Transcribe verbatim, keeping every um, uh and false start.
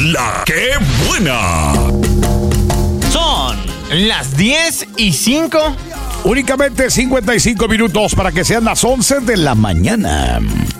La ¡Qué buena! Son las diez y cinco. Únicamente cincuenta y cinco minutos para que sean las once de la mañana.